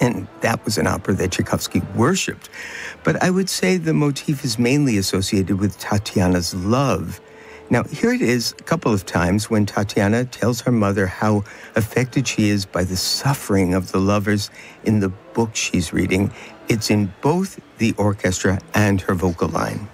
And that was an opera that Tchaikovsky worshipped. But I would say the motif is mainly associated with Tatiana's love. Now, here it is a couple of times when Tatiana tells her mother how affected she is by the suffering of the lovers in the book she's reading. It's in both the orchestra and her vocal line.